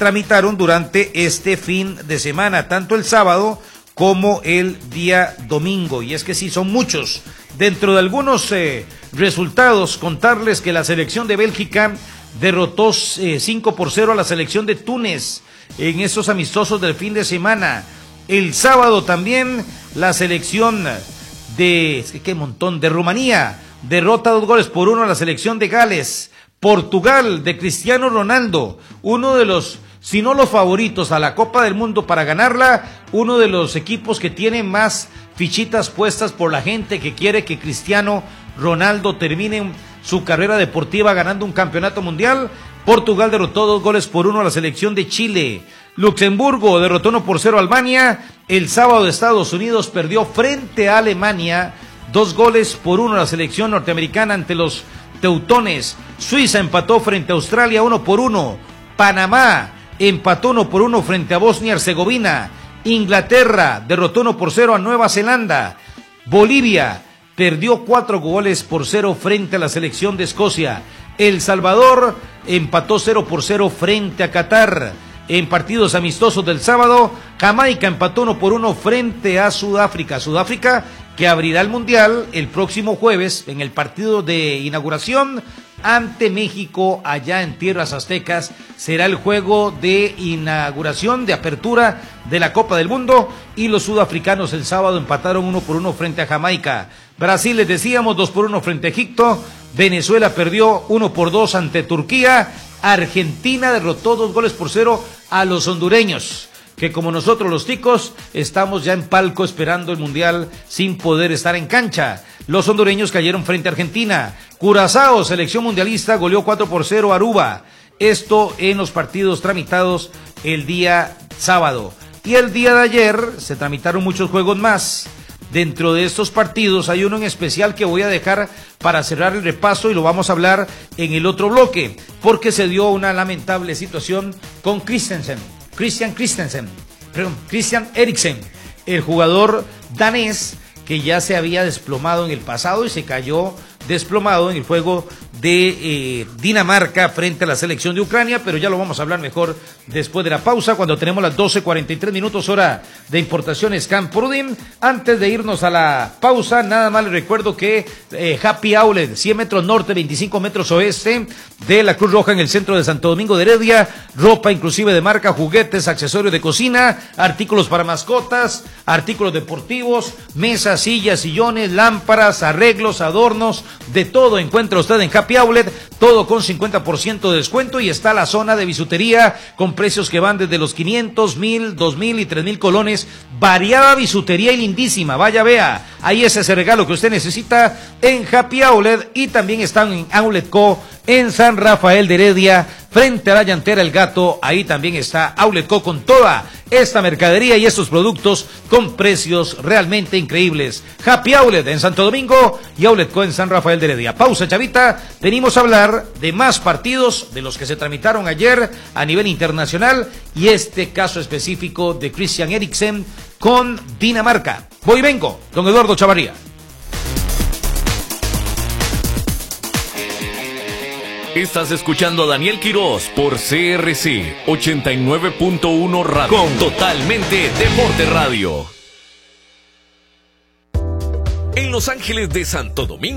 tramitaron durante este fin de semana, tanto el sábado como el día domingo. Y es que sí, son muchos. Dentro de algunos resultados, contarles que la selección de Bélgica derrotó 5-0 a la selección de Túnez en esos amistosos del fin de semana. El sábado también la selección de Rumanía derrota 2-1 a la selección de Gales. Portugal de Cristiano Ronaldo, uno de los, si no los favoritos a la Copa del Mundo para ganarla, uno de los equipos que tiene más fichitas puestas por la gente que quiere que Cristiano Ronaldo termine su carrera deportiva ganando un campeonato mundial. Portugal derrotó 2-1 a la selección de Chile. Luxemburgo derrotó 1-0 a Albania. El sábado Estados Unidos perdió frente a Alemania 2-1 a la selección norteamericana ante los teutones. Suiza empató frente a Australia 1-1. Panamá empató 1-1 frente a Bosnia-Herzegovina. Inglaterra derrotó 1-0 a Nueva Zelanda. Bolivia perdió 4-0 frente a la selección de Escocia. El Salvador empató 0-0 frente a Qatar. En partidos amistosos del sábado, Jamaica empató 1-1 frente a Sudáfrica. Sudáfrica que abrirá el Mundial el próximo jueves en el partido de inauguración ante México allá en tierras aztecas. Será el juego de inauguración, de apertura de la Copa del Mundo, y los sudafricanos el sábado empataron 1-1 frente a Jamaica. Brasil, les decíamos, 2-1 frente a Egipto. Venezuela perdió 1-2 ante Turquía. Argentina derrotó 2-0 a los hondureños, que como nosotros los ticos estamos ya en palco esperando el Mundial sin poder estar en cancha. Los hondureños cayeron frente a Argentina. Curazao, selección mundialista, goleó 4-0 a Aruba. Esto en los partidos tramitados el día sábado. Y el día de ayer se tramitaron muchos juegos más. Dentro de estos partidos hay uno en especial que voy a dejar para cerrar el repaso y lo vamos a hablar en el otro bloque, porque se dio una lamentable situación con Christian Eriksen, el jugador danés que ya se había desplomado en el pasado y se cayó desplomado en el juego de Dinamarca frente a la selección de Ucrania, pero ya lo vamos a hablar mejor después de la pausa, cuando tenemos las 12:43 hora de Importaciones Camprodin. Antes de irnos a la pausa, nada más les recuerdo que Happy Outlet, 100 metros norte, 25 metros oeste de la Cruz Roja en el centro de Santo Domingo de Heredia, ropa inclusive de marca, juguetes, accesorios de cocina, artículos para mascotas, artículos deportivos, mesas, sillas, sillones, lámparas, arreglos, adornos, de todo encuentra usted en Happy Outlet, todo con 50% de descuento, y está la zona de bisutería con precios que van desde los 500, 1000, 2000 y 3000 colones, variada bisutería y lindísima. Vaya, vea, ahí es ese regalo que usted necesita en Happy Outlet. Y también están en Outlet Co en San Rafael de Heredia, frente a la llantera El Gato. Ahí también está Outlet Co con toda esta mercadería y estos productos con precios realmente increíbles. Happy Outlet en Santo Domingo y Outlet Co en San Rafael de Heredia. Pausa, chavita, venimos a hablar de más partidos de los que se tramitaron ayer a nivel internacional, y este caso específico de Christian Eriksen con Dinamarca. Voy y vengo, don Eduardo Chavarría. Estás escuchando a Daniel Quirós por CRC 89.1 Radio, con Totalmente Deporte Radio. En Los Ángeles de Santo Domingo.